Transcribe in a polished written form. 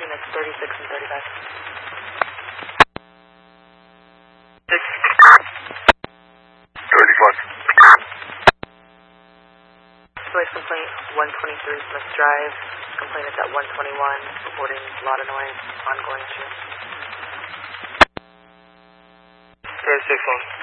units 36 and 35. 35. Noise complaint 123 Smith Drive. Complaint is at 121, reporting a lot of noise, ongoing issue. 36 on.